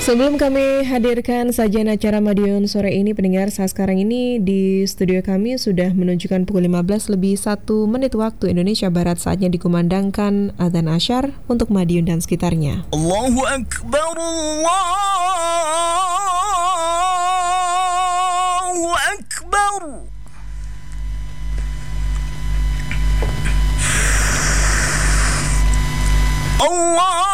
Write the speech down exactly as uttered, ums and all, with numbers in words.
Sebelum kami hadirkan sajian acara Madiun sore ini, pendengar, saat sekarang ini di studio kami sudah menunjukkan pukul lima belas lebih satu menit waktu Indonesia Barat. Saatnya dikumandangkan adzan asyar untuk Madiun dan sekitarnya. Allahu Akbar, Allahu Akbar. Allah